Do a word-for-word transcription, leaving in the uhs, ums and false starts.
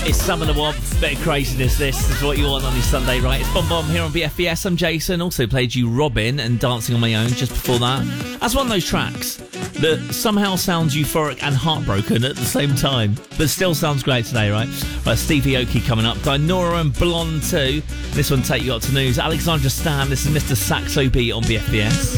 It's Summer the Want, bit of craziness. This is what you want on your Sunday, right? It's Bomb Bomb here on B F B S. I'm Jason. Also played you Robin and Dancing on My Own just before that. That's one of those tracks that somehow sounds euphoric and heartbroken at the same time, but still sounds great today, right? Right, Stevie Aoki coming up. Got Nora and Blonde too. This one take you up to news. Alexandra Stan. This is Mister Saxo Beat on B F B S.